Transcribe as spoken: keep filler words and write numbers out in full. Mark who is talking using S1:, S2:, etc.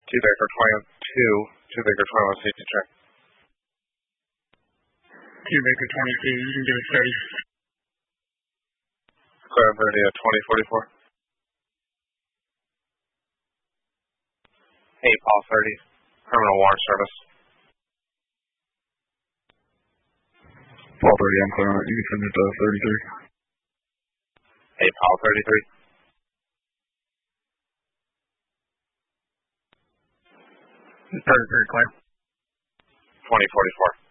S1: two Baker twenty-two, two Baker twenty-one, safety check.
S2: two Baker twenty-two, you can give us thirty.
S1: Clear thirty at twenty forty-four. Hey, Paul thirty, criminal warrant service.
S3: Paul thirty, I'm clear on it. You can send it to thirty-three.
S1: Hey, Paul thirty-three.
S2: thirty-three, clear.
S1: twenty forty-four.